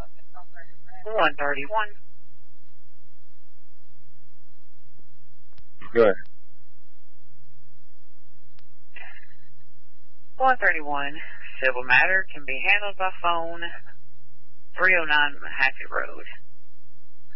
131. Good. 131. Civil matter can be handled by phone. 309 Manhattan Road.